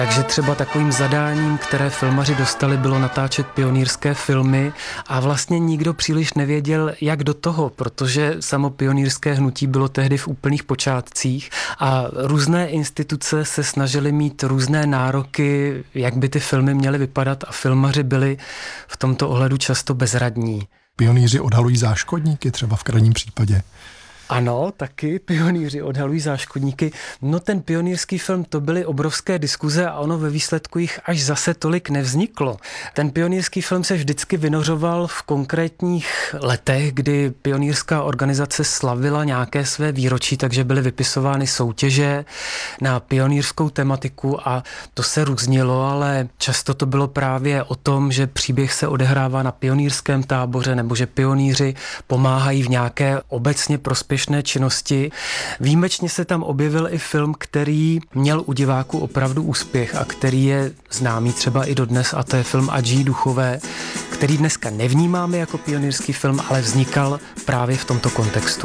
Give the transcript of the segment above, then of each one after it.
Takže třeba takovým zadáním, které filmaři dostali, bylo natáčet pionýrské filmy a vlastně nikdo příliš nevěděl, jak do toho, protože samo pionýrské hnutí bylo tehdy v úplných počátcích a různé instituce se snažily mít různé nároky, jak by ty filmy měly vypadat a filmaři byli v tomto ohledu často bezradní. Pionýři odhalují záškodníky třeba v krajním případě. Ano, taky pionýři odhalují záškodníky. No ten pionýrský film, to byly obrovské diskuze a ono ve výsledku jich až zase tolik nevzniklo. Ten pionýrský film se vždycky vynořoval v konkrétních letech, kdy pionýrská organizace slavila nějaké své výročí, takže byly vypisovány soutěže na pionýrskou tematiku a to se různilo, ale často to bylo právě o tom, že příběh se odehrává na pionýrském táboře nebo že pionýři pomáhají v nějaké obecně prospěšné činnosti. Výjimečně se tam objevil i film, který měl u diváků opravdu úspěch a který je známý třeba i dodnes, a to je film Adží Duchové, který dneska nevnímáme jako pionýrský film, ale vznikal právě v tomto kontextu.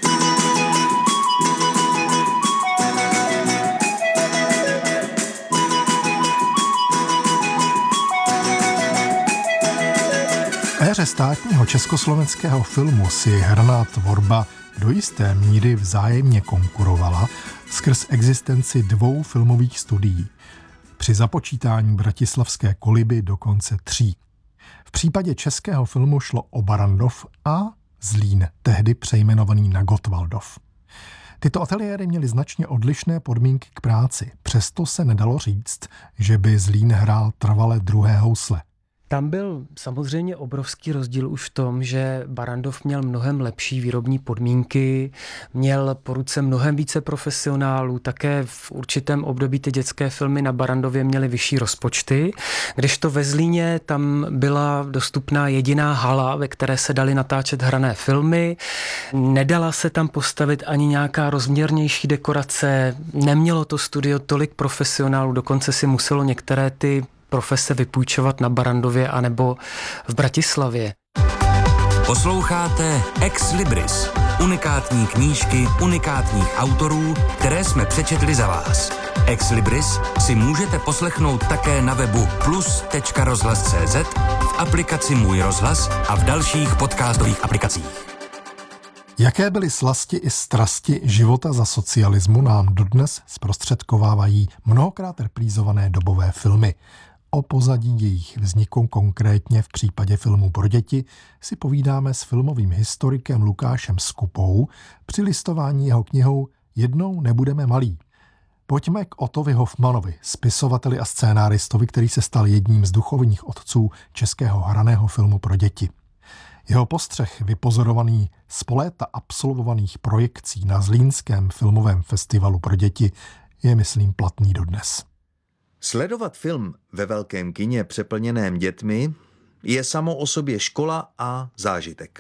V éře státního československého filmu si hraná tvorba do jisté míry vzájemně konkurovala skrz existenci dvou filmových studií. Při započítání bratislavské Koliby dokonce 3. V případě českého filmu šlo o Barrandov a Zlín, tehdy přejmenovaný na Gottwaldov. Tyto ateliéry měly značně odlišné podmínky k práci, přesto se nedalo říct, že by Zlín hrál trvale druhé housle. Tam byl samozřejmě obrovský rozdíl už v tom, že Barrandov měl mnohem lepší výrobní podmínky, měl po ruce mnohem více profesionálů, také v určitém období ty dětské filmy na Barrandově měly vyšší rozpočty, kdežto ve Zlíně tam byla dostupná jediná hala, ve které se daly natáčet hrané filmy, nedala se tam postavit ani nějaká rozměrnější dekorace, nemělo to studio tolik profesionálů, dokonce si muselo některé ty profese vypůjčovat na Barrandově anebo v Bratislavě. Posloucháte Ex Libris, unikátní knížky unikátních autorů, které jsme přečetli za vás. Ex Libris si můžete poslechnout také na webu plus.rozhlas.cz, v aplikaci Můj rozhlas a v dalších podcastových aplikacích. Jaké byly slasti i strasti života za socialismu nám dodnes zprostředkovávají mnohokrát reprízované dobové filmy. O pozadí jejich vzniku, konkrétně v případě filmu pro děti, si povídáme s filmovým historikem Lukášem Skupou při listování jeho knihou Jednou nebudeme malí. Pojďme k Ottovi Hoffmannovi, spisovateli a scénáristovi, který se stal jedním z duchovních otců českého hraného filmu pro děti. Jeho postřeh, vypozorovaný z po léta absolvovaných projekcí na Zlínském filmovém festivalu pro děti, je, myslím, platný dodnes. Sledovat film ve velkém kině přeplněném dětmi je samo o sobě škola a zážitek.